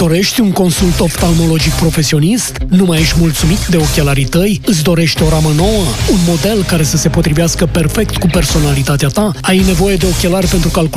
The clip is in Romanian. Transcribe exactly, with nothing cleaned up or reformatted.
dorești un consult oftalmologic profesionist? Nu mai ești mulțumit de ochelarii tăi? Îți dorești o ramă nouă? Un model care să se potrivească perfect cu personalitatea ta? Ai nevoie de ochelari pentru calcul